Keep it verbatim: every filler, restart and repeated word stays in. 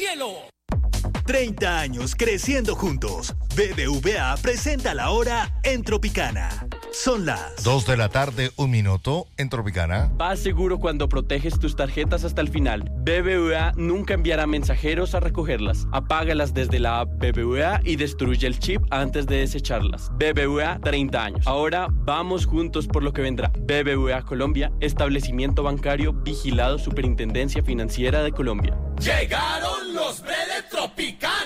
cielo. treinta años creciendo juntos. B B V A presenta la hora en Tropicana. Son las dos de la tarde, un minuto en Tropicana. Vas seguro cuando proteges tus tarjetas hasta el final. B B V A nunca enviará mensajeros a recogerlas. Apágalas desde la app B B V A y destruye el chip antes de desecharlas. B B V A, treinta años. Ahora vamos juntos por lo que vendrá. B B V A Colombia, establecimiento bancario vigilado Superintendencia Financiera de Colombia. Llegaron los Bre de Tropicana.